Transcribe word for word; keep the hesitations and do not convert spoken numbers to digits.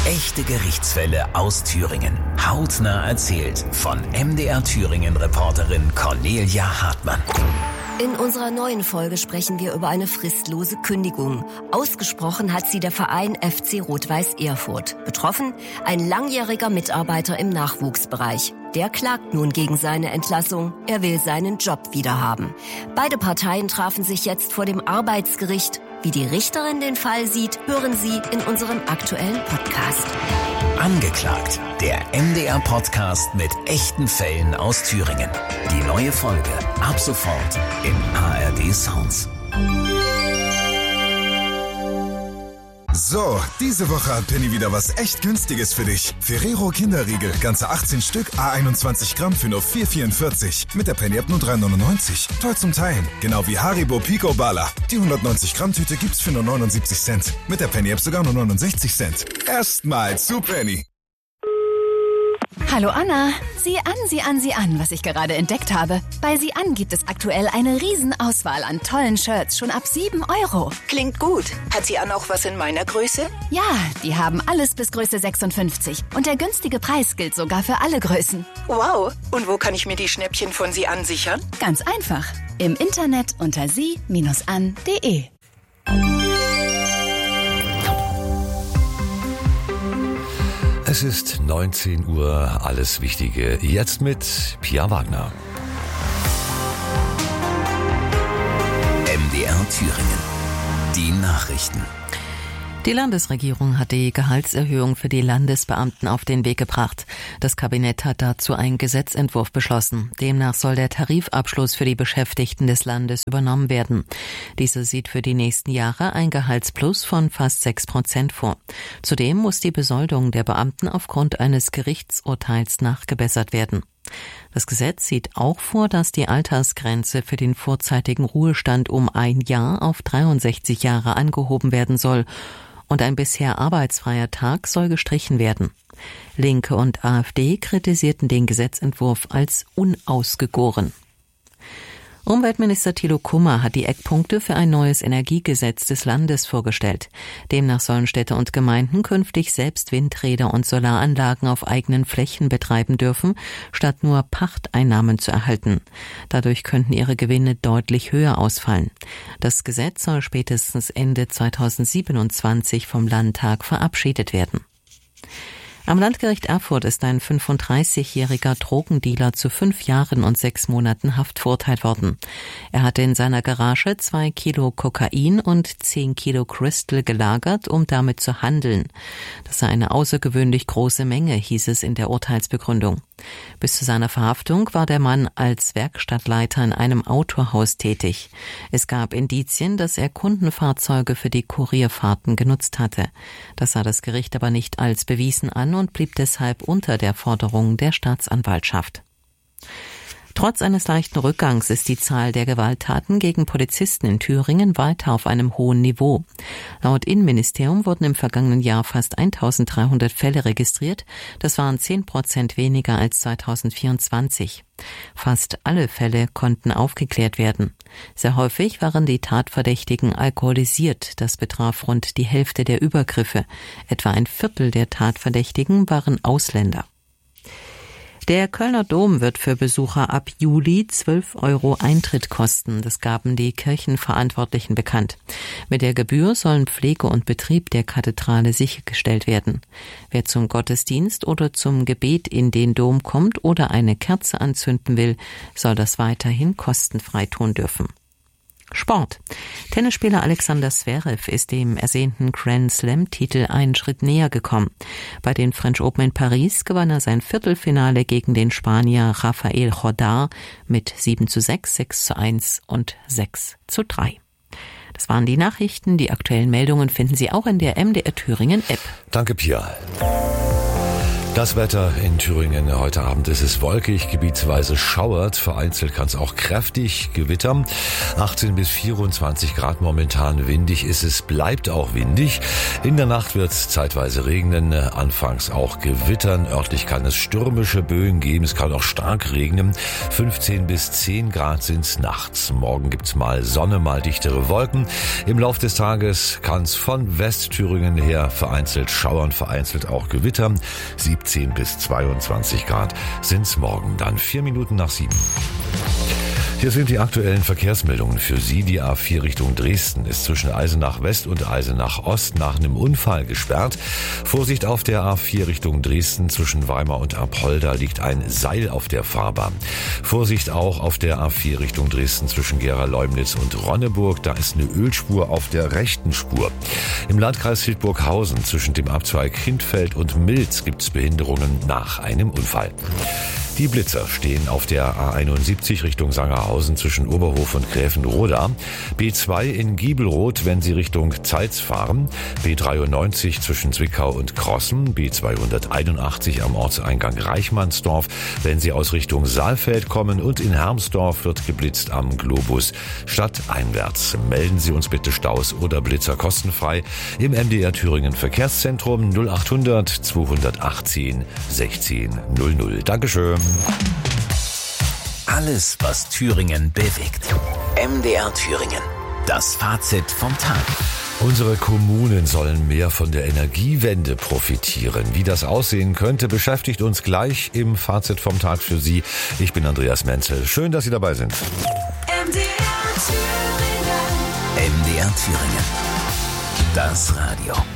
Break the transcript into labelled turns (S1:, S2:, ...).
S1: Echte Gerichtsfälle aus Thüringen. Hautnah erzählt von M D R Thüringen-Reporterin Cornelia Hartmann.
S2: In unserer neuen Folge sprechen wir über eine fristlose Kündigung. Ausgesprochen hat sie der Verein F C Rot-Weiß Erfurt. Betroffen ein langjähriger Mitarbeiter im Nachwuchsbereich. Der klagt nun gegen seine Entlassung. Er will seinen Job wiederhaben. Beide Parteien trafen sich jetzt vor dem Arbeitsgericht. Wie die Richterin den Fall sieht, hören Sie in unserem aktuellen Podcast.
S1: Angeklagt, der M D R-Podcast mit echten Fällen aus Thüringen. Die neue Folge ab sofort im A R D Sounds.
S3: So, diese Woche hat Penny wieder was echt Günstiges für dich. Ferrero Kinderriegel, ganze achtzehn Stück, à einundzwanzig Gramm für nur vier vierundvierzig. Mit der Penny-App nur drei neunundneunzig. Toll zum Teilen. Genau wie Haribo Pico Bala. Die hundertneunzig Gramm Tüte gibt's für nur neunundsiebzig Cent. Mit der Penny-App sogar nur neunundsechzig Cent. Erstmal zu Penny.
S4: Hallo Anna, sieh an, sieh an, sieh an, was ich gerade entdeckt habe. Bei Sieh an gibt es aktuell eine Riesenauswahl an tollen Shirts, schon ab sieben Euro.
S5: Klingt gut. Hat Sie an auch was in meiner Größe?
S4: Ja, die haben alles bis Größe sechsundfünfzig. Und der günstige Preis gilt sogar für alle Größen.
S5: Wow. Und wo kann ich mir die Schnäppchen von Sie an sichern?
S4: Ganz einfach. Im Internet unter sie Bindestrich an punkt de.
S6: Es ist neunzehn Uhr, alles Wichtige jetzt mit Pia Wagner.
S1: M D R Thüringen. Die Nachrichten.
S7: Die Landesregierung hat die Gehaltserhöhung für die Landesbeamten auf den Weg gebracht. Das Kabinett hat dazu einen Gesetzentwurf beschlossen. Demnach soll der Tarifabschluss für die Beschäftigten des Landes übernommen werden. Dieser sieht für die nächsten Jahre ein Gehaltsplus von fast sechs Prozent vor. Zudem muss die Besoldung der Beamten aufgrund eines Gerichtsurteils nachgebessert werden. Das Gesetz sieht auch vor, dass die Altersgrenze für den vorzeitigen Ruhestand um ein Jahr auf dreiundsechzig Jahre angehoben werden soll. Und ein bisher arbeitsfreier Tag soll gestrichen werden. Linke und AfD kritisierten den Gesetzentwurf als unausgegoren. Umweltminister Thilo Kummer hat die Eckpunkte für ein neues Energiegesetz des Landes vorgestellt. Demnach sollen Städte und Gemeinden künftig selbst Windräder und Solaranlagen auf eigenen Flächen betreiben dürfen, statt nur Pachteinnahmen zu erhalten. Dadurch könnten ihre Gewinne deutlich höher ausfallen. Das Gesetz soll spätestens Ende zweitausendsiebenundzwanzig vom Landtag verabschiedet werden. Am Landgericht Erfurt ist ein fünfunddreißigjähriger Drogendealer zu fünf Jahren und sechs Monaten Haft verurteilt worden. Er hatte in seiner Garage zwei Kilo Kokain und zehn Kilo Crystal gelagert, um damit zu handeln. Das sei eine außergewöhnlich große Menge, hieß es in der Urteilsbegründung. Bis zu seiner Verhaftung war der Mann als Werkstattleiter in einem Autohaus tätig. Es gab Indizien, dass er Kundenfahrzeuge für die Kurierfahrten genutzt hatte. Das sah das Gericht aber nicht als bewiesen an und blieb deshalb unter der Forderung der Staatsanwaltschaft. Trotz eines leichten Rückgangs ist die Zahl der Gewalttaten gegen Polizisten in Thüringen weiter auf einem hohen Niveau. Laut Innenministerium wurden im vergangenen Jahr fast eintausenddreihundert Fälle registriert. Das waren zehn Prozent weniger als zweitausendvierundzwanzig. Fast alle Fälle konnten aufgeklärt werden. Sehr häufig waren die Tatverdächtigen alkoholisiert. Das betraf rund die Hälfte der Übergriffe. Etwa ein Viertel der Tatverdächtigen waren Ausländer. Der Kölner Dom wird für Besucher ab Juli zwölf Euro Eintritt kosten. Das gaben die Kirchenverantwortlichen bekannt. Mit der Gebühr sollen Pflege und Betrieb der Kathedrale sichergestellt werden. Wer zum Gottesdienst oder zum Gebet in den Dom kommt oder eine Kerze anzünden will, soll das weiterhin kostenfrei tun dürfen. Sport. Tennisspieler Alexander Zverev ist dem ersehnten Grand Slam-Titel einen Schritt näher gekommen. Bei den French Open in Paris gewann er sein Viertelfinale gegen den Spanier Rafael Jordar mit sieben zu sechs, sechs zu eins und sechs zu drei. Das waren die Nachrichten. Die aktuellen Meldungen finden Sie auch in der M D R Thüringen App.
S6: Danke, Pia. Das Wetter in Thüringen heute Abend ist es wolkig, gebietsweise schauert, vereinzelt kann es auch kräftig gewittern. achtzehn bis vierundzwanzig Grad momentan, windig ist es, bleibt auch windig. In der Nacht wird es zeitweise regnen, anfangs auch gewittern. Örtlich kann es stürmische Böen geben, es kann auch stark regnen. fünfzehn bis zehn Grad sind es nachts. Morgen gibt's mal Sonne, mal dichtere Wolken. Im Lauf des Tages kann es von Westthüringen her vereinzelt schauern, vereinzelt auch gewittern. siebzehn bis zweiundzwanzig Grad sind's morgen, dann vier Minuten nach sieben. Hier sind die aktuellen Verkehrsmeldungen für Sie. Die A vier Richtung Dresden ist zwischen Eisenach West und Eisenach Ost nach einem Unfall gesperrt. Vorsicht auf der A vier Richtung Dresden zwischen Weimar und Apolda liegt ein Seil auf der Fahrbahn. Vorsicht auch auf der A vier Richtung Dresden zwischen Gera-Leumnitz und Ronneburg. Da ist eine Ölspur auf der rechten Spur. Im Landkreis Hildburghausen zwischen dem Abzweig Hindfeld und Milz gibt es Behinderungen nach einem Unfall. Die Blitzer stehen auf der A einundsiebzig Richtung Sangerhausen zwischen Oberhof und Gräfenroda, B zwei in Giebelroth, wenn Sie Richtung Zeitz fahren, B dreiundneunzig zwischen Zwickau und Krossen, B zweihunderteinundachtzig am Ortseingang Reichmannsdorf, wenn Sie aus Richtung Saalfeld kommen, und in Hermsdorf wird geblitzt am Globus stadteinwärts. Melden Sie uns bitte Staus oder Blitzer kostenfrei im M D R Thüringen Verkehrszentrum null achthundert zweihundertachtzehn sechzehn null null. Dankeschön.
S1: Alles, was Thüringen bewegt. M D R Thüringen. Das Fazit vom Tag.
S6: Unsere Kommunen sollen mehr von der Energiewende profitieren. Wie das aussehen könnte, beschäftigt uns gleich im Fazit vom Tag für Sie. Ich bin Andreas Menzel. Schön, dass Sie dabei sind.
S8: M D R Thüringen.
S1: M D R Thüringen. Das Radio.